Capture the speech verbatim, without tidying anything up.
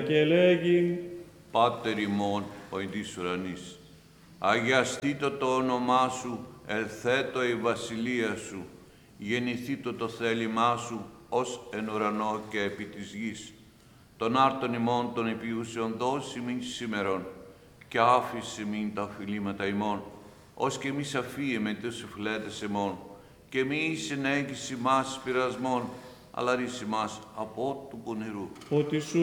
Και λέγει, Πάτερ ημών, ο εις της ουρανής, αγιαστήτω το όνομά σου, ελθέτω η βασιλεία σου, γεννηθήτω το θέλημά σου, ως εν ουρανό και επί της γης. Τον άρτον ημών των επιούσεων δώσει μην σήμερον, και άφησε μην τα οφειλήματα ημών, ως και εμείς αφίεμε τους οφειλέτες ημών, και μη συνέγγιση μας πειρασμών, αλλά ρίση μας από του πονηρού. ότι σου